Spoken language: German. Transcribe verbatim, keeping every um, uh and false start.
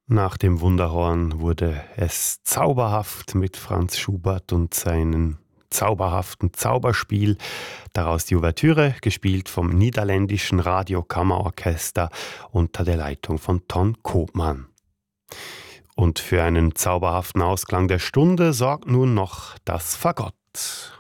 Nach dem Wunderhorn wurde es zauberhaft mit Franz Schubert und seinem zauberhaften Zauberspiel. Daraus die Ouvertüre, gespielt vom niederländischen Radiokammerorchester unter der Leitung von Ton Koopman. Und für einen zauberhaften Ausklang der Stunde sorgt nun noch das Fagott.